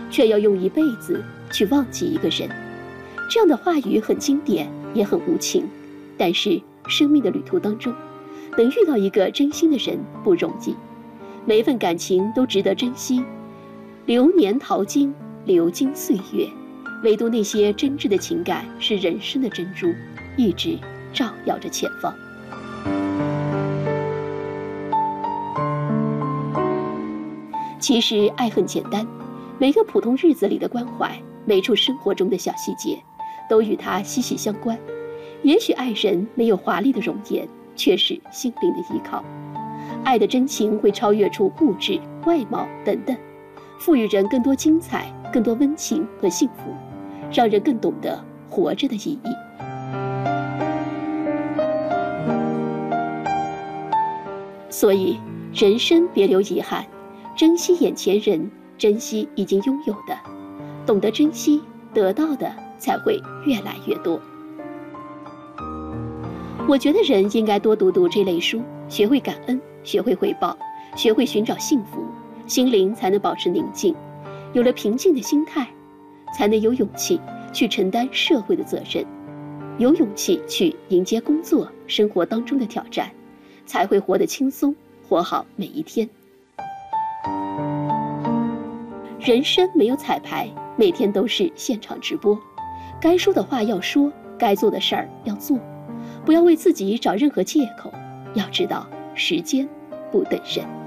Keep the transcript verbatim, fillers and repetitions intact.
却要用一辈子去忘记一个人。这样的话语很经典，也很无情，但是生命的旅途当中，能遇到一个真心的人不容易，每一份感情都值得珍惜。流年淘金，流金岁月，唯独那些真挚的情感是人生的珍珠，一直照耀着前方。其实爱很简单，每个普通日子里的关怀，每处生活中的小细节，都与它息息相关。也许爱人没有华丽的容颜，却是心灵的依靠。爱的真情会超越出物质、外貌等等，赋予人更多精彩，更多温情和幸福，让人更懂得活着的意义。所以人生别留遗憾，珍惜眼前人，珍惜已经拥有的，懂得珍惜，得到的才会越来越多。我觉得人应该多读读这类书，学会感恩，学会回报，学会寻找幸福，心灵才能保持宁静。有了平静的心态，才能有勇气去承担社会的责任，有勇气去迎接工作、生活当中的挑战，才会活得轻松，活好每一天。人生没有彩排，每天都是现场直播，该说的话要说，该做的事儿要做，不要为自己找任何借口，要知道时间不等人。